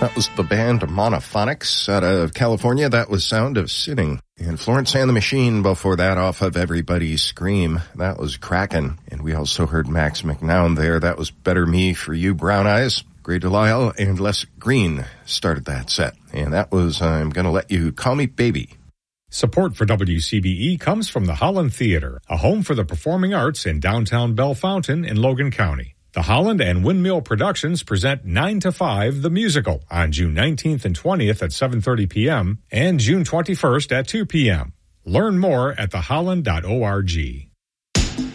That was the band Monophonics out of California. That was Sound of Sitting. And Florence and the Machine before that off of Everybody's Scream. That was Kraken. And we also heard Max McNown there. That was Better Me for You, Brown Eyes. Gray Delisle and Les Green started that set. And that was I'm Gonna Let You Call Me Baby. Support for WCBE comes from the Holland Theater, a home for the performing arts in downtown Bellefontaine in Logan County. The Holland and Windmill Productions present 9 to 5, the musical, on June 19th and 20th at 7:30 p.m. and June 21st at 2 p.m. Learn more at theholland.org.